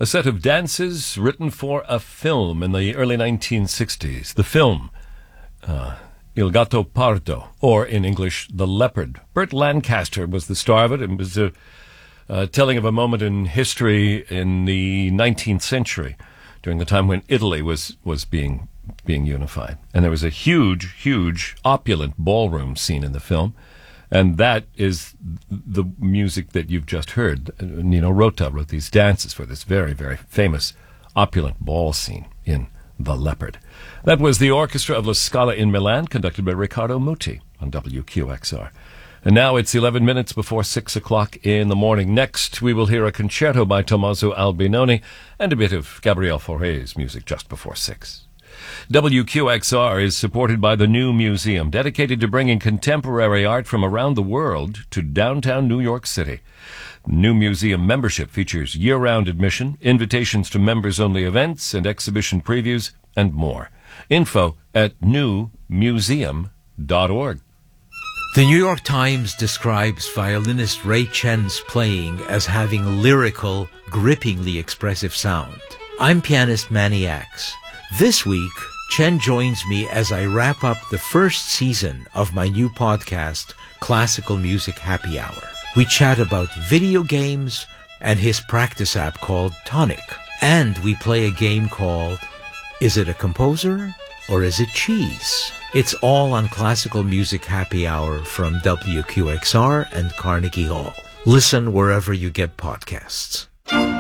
a set of dances written for a film in the early 1960s. The film, Il Gatto Pardo, or in English, The Leopard. Burt Lancaster was the star of it. It was a telling of a moment in history in the 19th century, during the time when Italy was being unified. And there was a huge, opulent ballroom scene in the film. And that is the music that you've just heard. Nino Rota wrote these dances for this very, very famous opulent ball scene in The Leopard. That was the Orchestra of La Scala in Milan, conducted by Riccardo Muti on WQXR. And now it's 11 minutes before 6 o'clock in the morning. Next, we will hear a concerto by Tommaso Albinoni and a bit of Gabriel Fauré's music just before 6. WQXR is supported by the New Museum, dedicated to bringing contemporary art from around the world to downtown New York City. New Museum membership features year-round admission, invitations to members-only events and exhibition previews, and more. Info at newmuseum.org. The New York Times describes violinist Ray Chen's playing as having lyrical, grippingly expressive sound. I'm pianist Manny Axe. This week, Chen joins me as I wrap up the first season of my new podcast, Classical Music Happy Hour. We chat about video games and his practice app called Tonic. And we play a game called Is It a Composer or Is It Cheese? It's all on Classical Music Happy Hour from WQXR and Carnegie Hall. Listen wherever you get podcasts.